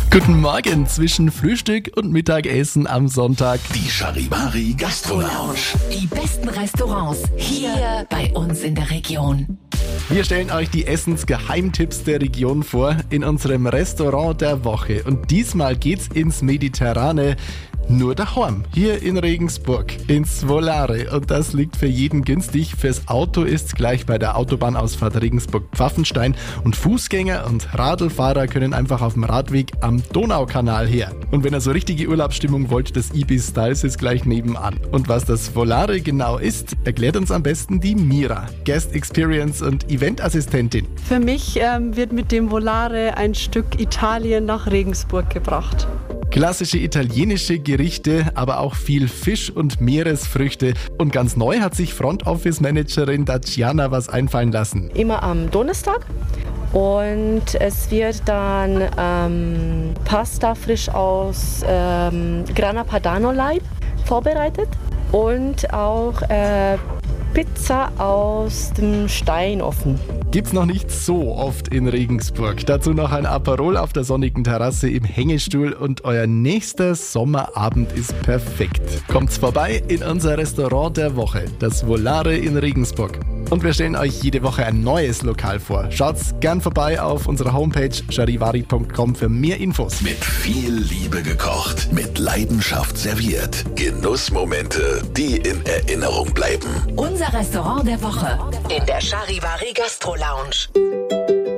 Guten Morgen zwischen Frühstück und Mittagessen am Sonntag. Die Charivari Gastro Lounge. Die besten Restaurants hier bei uns in der Region. Wir stellen euch die Essensgeheimtipps der Region vor in unserem Restaurant der Woche. Und diesmal geht's ins Mediterrane. Nur daheim, hier in Regensburg, ins Volare. Und das liegt für jeden günstig. Fürs Auto ist's gleich bei der Autobahnausfahrt Regensburg-Pfaffenstein. Und Fußgänger und Radlfahrer können einfach auf dem Radweg am Donaukanal her. Und wenn ihr so richtige Urlaubsstimmung wollt, das Ibis Styles ist gleich nebenan. Und was das Volare genau ist, erklärt uns am besten die Mira, Guest Experience und Eventassistentin. Für mich wird mit dem Volare ein Stück Italien nach Regensburg gebracht. Klassische italienische Gerichte, aber auch viel Fisch und Meeresfrüchte. Und ganz neu hat sich Front Office Managerin Daciana was einfallen lassen. Immer am Donnerstag. Und es wird dann Pasta frisch aus Grana Padano Leib vorbereitet und auch Pizza aus dem Steinofen. Gibt's noch nicht so oft in Regensburg. Dazu noch ein Aperol auf der sonnigen Terrasse im Hängestuhl und euer nächster Sommerabend ist perfekt. Kommt's vorbei in unser Restaurant der Woche, das Volare in Regensburg. Und wir stellen euch jede Woche ein neues Lokal vor. Schaut's gern vorbei auf unserer Homepage charivari.com für mehr Infos. Mit viel Liebe gekocht, mit Leidenschaft serviert. Genussmomente, die in Erinnerung bleiben. Unser Restaurant der Woche in der Charivari Gastro Lounge.